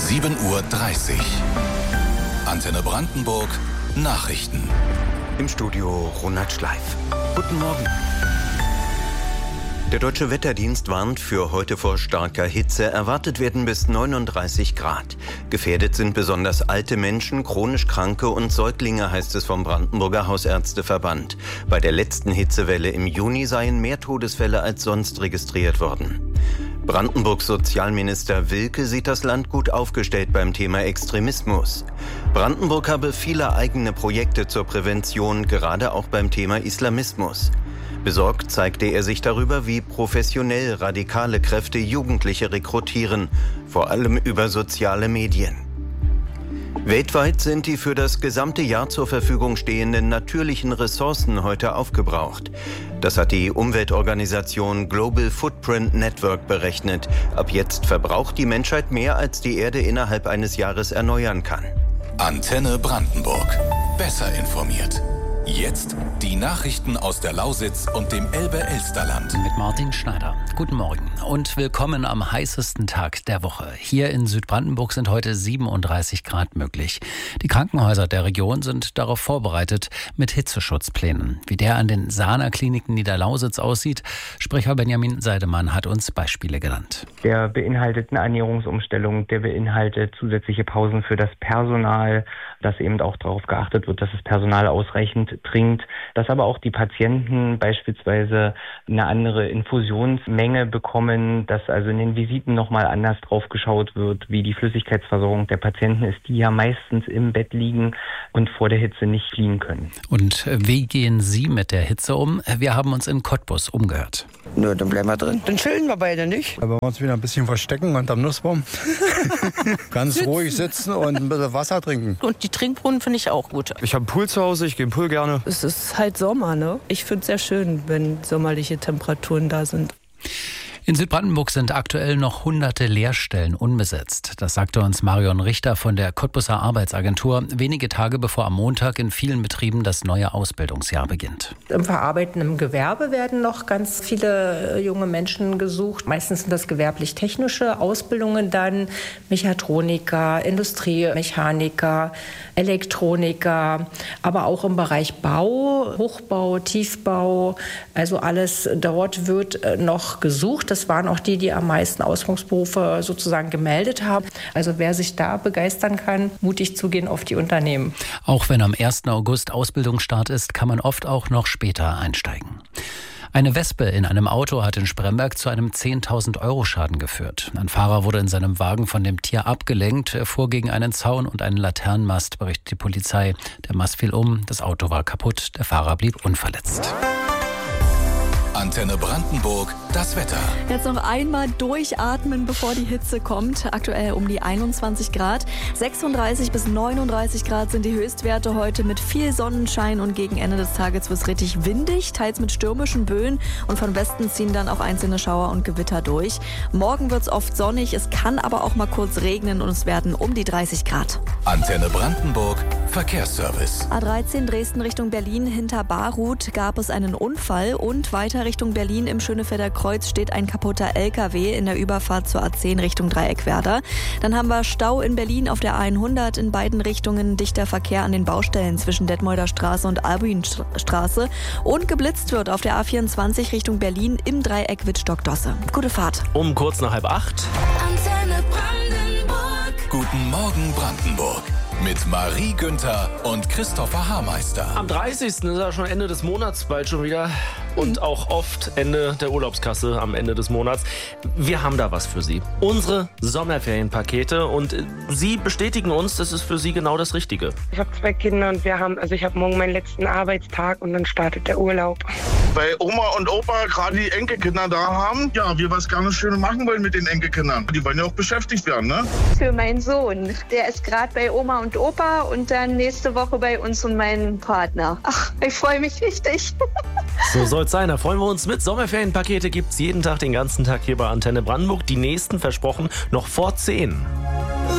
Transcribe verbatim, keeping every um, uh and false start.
sieben Uhr dreißig. Antenne Brandenburg Nachrichten. Im Studio Ronald Schleif. Guten Morgen. Der Deutsche Wetterdienst warnt für heute vor starker Hitze. Erwartet werden bis neununddreißig Grad. Gefährdet sind besonders alte Menschen, chronisch Kranke und Säuglinge, heißt es vom Brandenburger Hausärzteverband. Bei der letzten Hitzewelle im Juni seien mehr Todesfälle als sonst registriert worden. Brandenburgs Sozialminister Wilke sieht das Land gut aufgestellt beim Thema Extremismus. Brandenburg habe viele eigene Projekte zur Prävention, gerade auch beim Thema Islamismus. Besorgt zeigte er sich darüber, wie professionell radikale Kräfte Jugendliche rekrutieren, vor allem über soziale Medien. Weltweit sind die für das gesamte Jahr zur Verfügung stehenden natürlichen Ressourcen heute aufgebraucht. Das hat die Umweltorganisation Global Footprint Network berechnet. Ab jetzt verbraucht die Menschheit mehr, als die Erde innerhalb eines Jahres erneuern kann. Antenne Brandenburg. Besser informiert. Jetzt die Nachrichten aus der Lausitz und dem Elbe-Elsterland. Mit Martin Schneider. Guten Morgen und willkommen am heißesten Tag der Woche. Hier in Südbrandenburg sind heute siebenunddreißig Grad möglich. Die Krankenhäuser der Region sind darauf vorbereitet mit Hitzeschutzplänen. Wie der an den Sana-Kliniken Niederlausitz aussieht, Sprecher Benjamin Seidemann hat uns Beispiele genannt. Der beinhaltet eine Ernährungsumstellung, der beinhaltet zusätzliche Pausen für das Personal, dass eben auch darauf geachtet wird, dass das Personal ausreichend trinkt, dass aber auch die Patienten beispielsweise eine andere Infusionsmenge bekommen, dass also in den Visiten nochmal anders drauf geschaut wird, wie die Flüssigkeitsversorgung der Patienten ist, die ja meistens im Bett liegen und vor der Hitze nicht fliehen können. Und wie gehen Sie mit der Hitze um? Wir haben uns in Cottbus umgehört. Nö, dann bleiben wir drin. Dann chillen wir beide nicht. Da wollen wir uns wieder ein bisschen verstecken unterm Nussbaum. Ganz sitzen. Ruhig sitzen und ein bisschen Wasser trinken. Und die Trinkbrunnen finde ich auch gut. Ich habe einen Pool zu Hause, ich gehe im Pool gerne. Es ist halt Sommer, ne? Ich finde es sehr schön, wenn sommerliche Temperaturen da sind. In Südbrandenburg sind aktuell noch hunderte Lehrstellen unbesetzt. Das sagte uns Marion Richter von der Cottbuser Arbeitsagentur, wenige Tage bevor am Montag in vielen Betrieben das neue Ausbildungsjahr beginnt. Im verarbeitenden Gewerbe werden noch ganz viele junge Menschen gesucht. Meistens sind das gewerblich-technische Ausbildungen dann, Mechatroniker, Industriemechaniker, Elektroniker, aber auch im Bereich Bau, Hochbau, Tiefbau, also alles dort wird noch gesucht. Das waren auch die, die am meisten Ausbildungsberufe sozusagen gemeldet haben. Also wer sich da begeistern kann, mutig zugehen auf die Unternehmen. Auch wenn am ersten August Ausbildungsstart ist, kann man oft auch noch später einsteigen. Eine Wespe in einem Auto hat in Spremberg zu einem zehntausend Euro Schaden geführt. Ein Fahrer wurde in seinem Wagen von dem Tier abgelenkt, er fuhr gegen einen Zaun und einen Laternenmast, berichtet die Polizei. Der Mast fiel um, das Auto war kaputt, der Fahrer blieb unverletzt. Antenne Brandenburg, das Wetter. Jetzt noch einmal durchatmen, bevor die Hitze kommt. Aktuell um die einundzwanzig Grad. sechsunddreißig bis neununddreißig Grad sind die Höchstwerte heute mit viel Sonnenschein und gegen Ende des Tages wird es richtig windig, teils mit stürmischen Böen und von Westen ziehen dann auch einzelne Schauer und Gewitter durch. Morgen wird es oft sonnig, es kann aber auch mal kurz regnen und es werden um die dreißig Grad. Antenne Brandenburg, Verkehrsservice. A dreizehn Dresden Richtung Berlin hinter Barut gab es einen Unfall und weiter Richtung Berlin im Schönefelder Kreuz steht ein kaputter L K W in der Überfahrt zur A zehn Richtung Dreieckwerder. Dann haben wir Stau in Berlin auf der A hundert in beiden Richtungen, dichter Verkehr an den Baustellen zwischen Detmolder Straße und Albuinstraße und geblitzt wird auf der A vierundzwanzig Richtung Berlin im Dreieck Wittstock-Dosse. Gute Fahrt. Um kurz nach halb acht. Antenne Brandenburg. Guten Morgen Brandenburg. Mit Marie Günther und Christopher Haarmeister. Am dreißigsten ist ja schon Ende des Monats bald schon wieder. Und auch oft Ende der Urlaubskasse am Ende des Monats. Wir haben da was für Sie. Unsere Sommerferienpakete. Und Sie bestätigen uns, das ist für Sie genau das Richtige. Ich habe zwei Kinder und wir haben, also ich habe morgen meinen letzten Arbeitstag und dann startet der Urlaub. Weil Oma und Opa gerade die Enkelkinder da haben, ja, wir was gerne Schönes machen wollen mit den Enkelkindern. Die wollen ja auch beschäftigt werden, ne? Für meinen Sohn. Der ist gerade bei Oma und Opa und dann nächste Woche bei uns und meinem Partner. Ach, ich freue mich richtig. So soll es sein. Da freuen wir uns mit. Sommerferienpakete gibt es jeden Tag, den ganzen Tag hier bei Antenne Brandenburg. Die nächsten versprochen noch vor zehn.